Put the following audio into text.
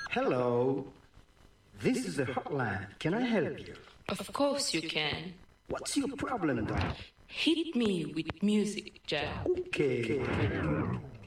Hello. This is the hotline. Can I help you? Of course you can. What's your problem, dog? Hit me with music, Jack. Okay.